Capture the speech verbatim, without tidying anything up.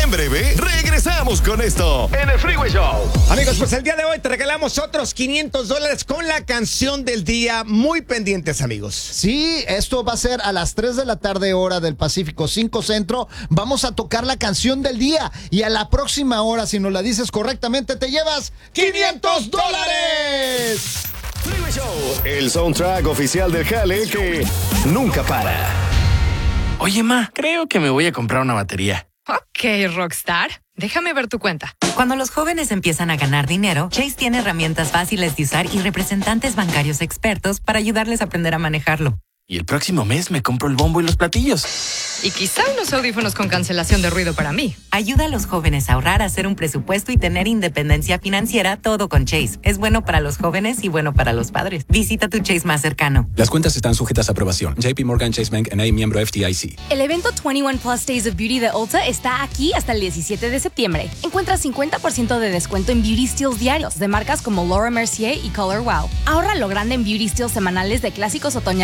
En breve, regresamos con esto en el Freeway Show. Amigos, pues el día de hoy te regalamos otros quinientos dólares con la canción del día. Muy pendientes, amigos. Sí, esto va a ser a las tres de la tarde, hora del Pacífico, cinco Centro. Vamos a tocar la canción del día. Y a la próxima hora, si nos la dices correctamente, te llevas quinientos dólares. Freeway Show, el soundtrack oficial del jale que nunca para. Oye, ma, creo que me voy a comprar una batería. Ok, Rockstar. Déjame ver tu cuenta. Cuando los jóvenes empiezan a ganar dinero, Chase tiene herramientas fáciles de usar y representantes bancarios expertos para ayudarles a aprender a manejarlo. Y el próximo mes me compro el bombo y los platillos. Y quizá unos audífonos con cancelación de ruido para mí. Ayuda a los jóvenes a ahorrar, a hacer un presupuesto y tener independencia financiera, todo con Chase. Es bueno para los jóvenes y bueno para los padres. Visita tu Chase más cercano. Las cuentas están sujetas a aprobación. J P Morgan Chase Bank N A, miembro F D I C. El evento veintiuno Plus Days of Beauty de Ulta está aquí hasta el diecisiete de septiembre. Encuentra cincuenta por ciento de descuento en beauty steals diarios de marcas como Laura Mercier y Color Wow. Ahorra lo grande en beauty steals semanales de clásicos otoñales